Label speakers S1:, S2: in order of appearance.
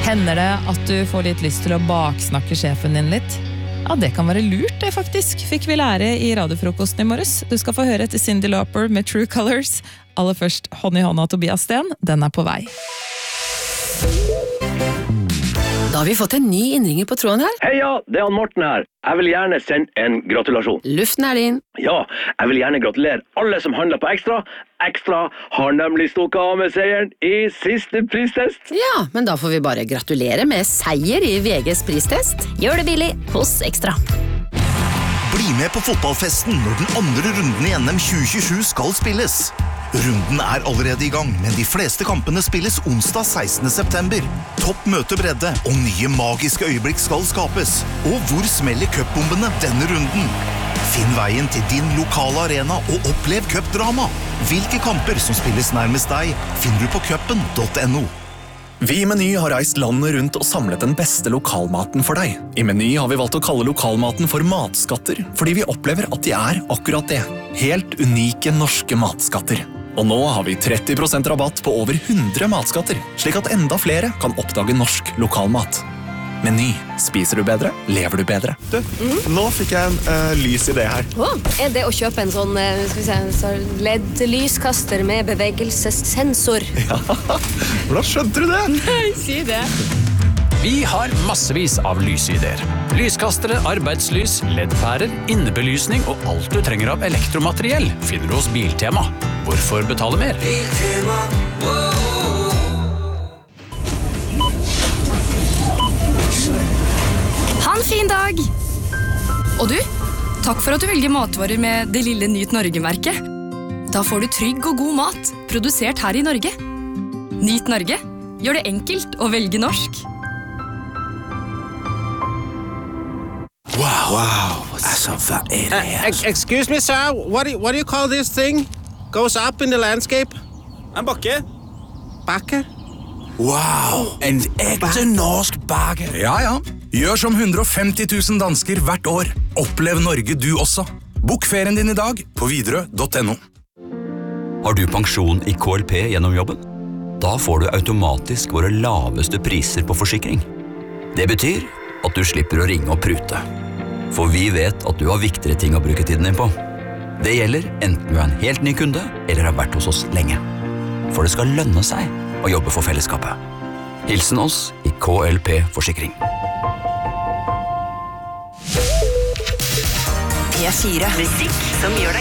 S1: Hender det at du får litt lyst til å baksnakke sjefen din litt? Ja, det kan være lurt det faktisk, fikk vi lære i radiofrokosten i morges. Du skal få høre etter Cyndi Lauper med True Colors. Aller først hånd i hånda Tobias Sten, den på vei.
S2: Da har vi fått en ny innringer på tråden her.
S3: Heia, det han Morten her. Jeg vil gjerne sende en gratulasjon.
S2: Luften din.
S3: Ja, jeg vil gjerne gratulere alle som handler på Ekstra. Ekstra har nemlig stukket av med seieren i siste pristest.
S2: Ja, men da får vi bare gratulere med seier i VGs pristest. Gjør det billig hos Ekstra.
S4: Bli med på fotballfesten når den andre runden i NM 2027 skal spilles. Runden allerede i gang, men de fleste kampene spilles onsdag 16. september. Topp møter bredde, og nye magiske øyeblikk skal skapes. Og hvor smeller cupbombene denne runden? Finn veien til din lokale arena og opplev cupdrama. Hvilke kamper som spilles nærmest deg, finner du på cupen.no.
S5: Vi i Meny har reist landet rundt og samlet den beste lokalmaten for deg. I Meny har vi valgt å kalle lokalmaten for matskatter, fordi vi opplever at de akkurat det. Helt unike norske matskatter. Og nå har vi 30% rabatt på over 100 matskatter, slik at enda flere kan oppdage norsk lokalmat. Meny. Spiser du bedre, lever du bedre.
S6: Nå fikk jeg en lys idé her.
S7: Det å kjøpe en sånn LED-lyskaster med bevegelsessensor?
S6: Ja, hvordan skjønte du det?
S7: Nei, si det.
S8: Vi har massevis av lysideer. Lyskastere, arbeidslys, LED-pærer, innebelysning og alt du trenger av elektromateriell finner du hos Biltema. Hvorfor betale mer? Biltema,
S9: Ha en fin dag! Og du, takk for at du velger matvarer med det lille Nyt Norge-merket. Da får du trygg og god mat, produsert her i Norge. Nyt Norge gjør det enkelt å velge norsk.
S10: Wow. Altså, hva det her?
S11: Excuse me, sir. What do you call this thing? Goes up in the landscape?
S10: En bakke.
S11: Bakke?
S10: Wow, en ekte norsk bakke.
S5: Ja. Gjør som 150 000 dansker hvert år. Opplev Norge du også. Bok ferien din i dag på Widerøe.no.
S12: Har du pensjon i KLP gjennom jobben? Da får du automatisk våre laveste priser på forsikring. Det betyr at du slipper å ringe og prute. For vi vet at du har viktigere ting å bruke tiden din på. Det gjelder enten du en helt ny kunde eller har vært hos oss lenge. For det skal lønne seg å jobbe for fellesskapet. Hilsen oss i KLP Forsikring.
S13: P4. Musikk som gjør deg